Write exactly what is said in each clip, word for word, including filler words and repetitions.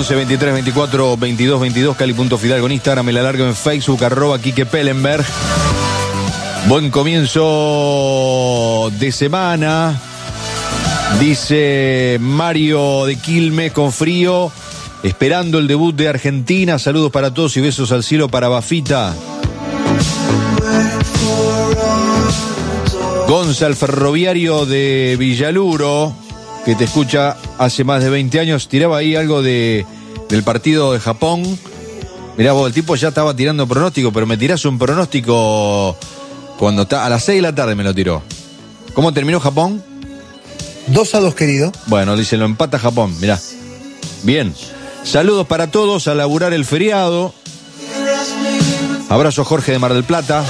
once, veintitrés, veinticuatro, veintidós, veintidós, Cali.Fidalgo en Instagram, el alargo en Facebook, arroba Quique Pellenberg. Buen comienzo de semana, dice Mario de Quilmes, con frío, esperando el debut de Argentina. Saludos para todos y besos al cielo para Bafita. Gonza, el ferroviario de Villaluro, que te escucha hace más de veinte años, tiraba ahí algo de del partido de Japón. Mirá vos, el tipo ya estaba tirando pronóstico, pero me tirás un pronóstico cuando está a las seis de la tarde me lo tiró. ¿Cómo terminó Japón? dos a dos, querido. Bueno, dice, lo empata Japón, mirá. Bien. Saludos para todos, a laburar el feriado. Abrazo Jorge de Mar del Plata.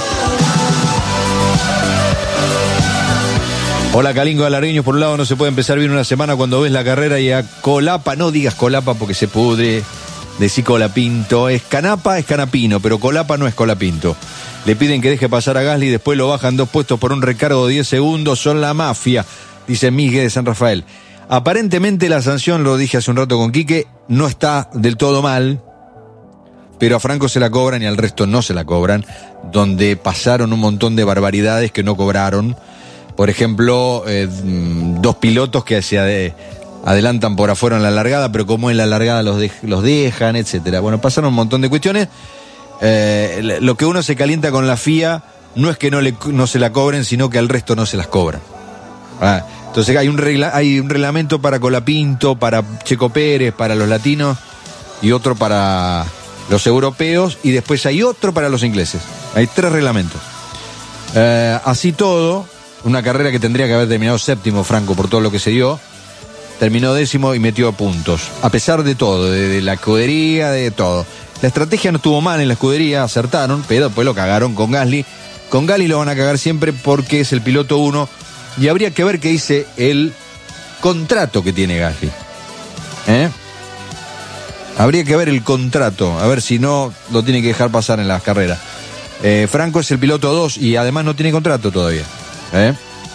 Hola Calingo de Alargueños, por un lado no se puede empezar bien una semana cuando ves la carrera y a Colapa, no digas Colapa porque se pudre, decí Colapinto, es Canapa, es Canapino, pero Colapa no es Colapinto. Le piden que deje pasar a Gasly y después lo bajan dos puestos por un recargo de diez segundos, son la mafia, dice Miguel de San Rafael. Aparentemente la sanción, lo dije hace un rato con Quique, no está del todo mal, pero a Franco se la cobran y al resto no se la cobran, donde pasaron un montón de barbaridades que no cobraron. Por ejemplo, eh, dos pilotos que se ade- adelantan por afuera en la largada, pero como en la largada los, de- los dejan, etcétera. Bueno, pasaron un montón de cuestiones. Eh, lo que uno se calienta con la F I A no es que no, le, no se la cobren, sino que al resto no se las cobran. Ah, entonces hay un, regla, hay un reglamento para Colapinto, para Checo Pérez, para los latinos, y otro para los europeos, y después hay otro para los ingleses. Hay tres reglamentos. Eh, así todo... Una carrera que tendría que haber terminado séptimo, Franco, por todo lo que se dio. Terminó décimo y metió puntos. A pesar de todo, de, de la escudería, de todo. La estrategia no estuvo mal en la escudería, acertaron, pero después lo cagaron con Gasly. Con Gasly lo van a cagar siempre porque es el piloto uno. Y habría que ver qué dice el contrato que tiene Gasly. ¿Eh? Habría que ver el contrato, a ver si no lo tiene que dejar pasar en las carreras. Eh, Franco es el piloto dos y además no tiene contrato todavía. ¿Eh?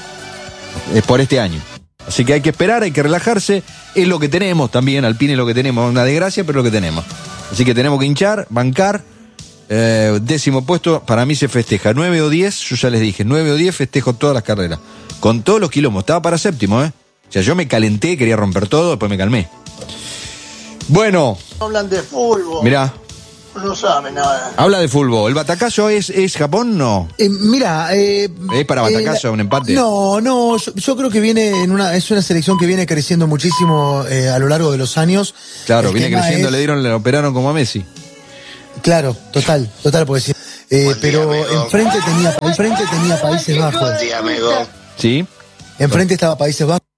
Es por este año. Así que hay que esperar, hay que relajarse. Es lo que tenemos también, Alpine es lo que tenemos. Una desgracia, pero es lo que tenemos. Así que tenemos que hinchar, bancar. Eh, décimo puesto, para mí se festeja. nueve o diez, yo ya les dije, nueve o diez festejo todas las carreras. Con todos los quilombos. Estaba para séptimo, ¿eh? O sea, yo me calenté, quería romper todo, después me calmé. Bueno. Hablan de fútbol. Mirá. No sabe nada. Habla de fútbol. ¿El batacazo es, es Japón? No. Eh, mira, eh, ¿Es para batacazo eh, un empate? No, no, yo, yo creo que viene en una, es una selección que viene creciendo muchísimo eh, a lo largo de los años. Claro, El viene tema creciendo, es- le dieron, le operaron como a Messi. Claro, total, total, porque sí. Eh, Buen día, pero amigo. enfrente tenía, enfrente tenía Países Bajos. Buen día, amigo. ¿Sí? Enfrente estaba Países Bajos.